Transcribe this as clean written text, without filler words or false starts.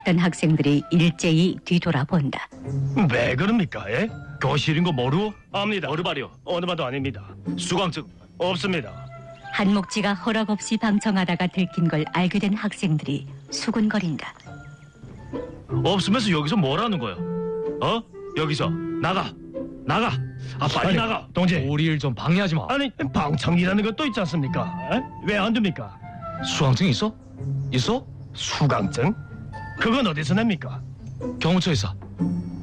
어떤 학생들이 일제히 뒤돌아본다. 왜 그럽니까? 예? 교실인 거 모르고? 압니다. 어르바리요. 어느 봐도 아닙니다. 수강증 없습니다. 한목지가 허락 없이 방청하다가 들킨 걸 알게 된 학생들이 수군거린다. 없으면서 여기서 뭐라는 거야? 어? 여기서 나가. 아 빨리 아니, 나가. 동지. 우리 일 좀 방해하지 마. 아니 방청이라는 것도 있지 않습니까? 왜 안 줍니까? 수강증 있어? 있어? 수강증? 그건 어디서 냅니까? 경호처에서.